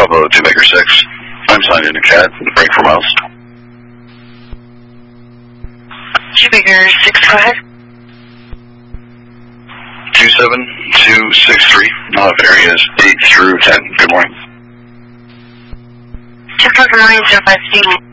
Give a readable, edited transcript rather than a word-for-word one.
Bravo 2 Baker 6. I'm signed in a CAD, break for miles. 2 Baker 6, go ahead. 27263, areas 8 through 10. Good morning. Good morning, 05